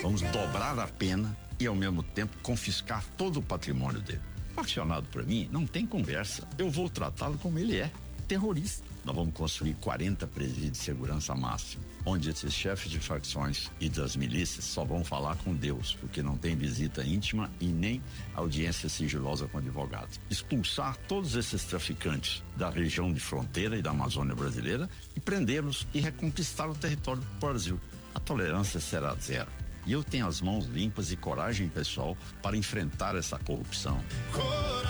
Vamos dobrar a pena e, ao mesmo tempo, confiscar todo o patrimônio dele. Faccionado por mim, não tem conversa. Eu vou tratá-lo como ele é, terrorista. Nós vamos construir 40 presídios de segurança máxima, onde esses chefes de facções e das milícias só vão falar com Deus, porque não tem visita íntima e nem audiência sigilosa com advogados. Expulsar todos esses traficantes da região de fronteira e da Amazônia brasileira e prendê-los e reconquistar o território do Brasil. A tolerância será zero. E eu tenho as mãos limpas e coragem pessoal para enfrentar essa corrupção.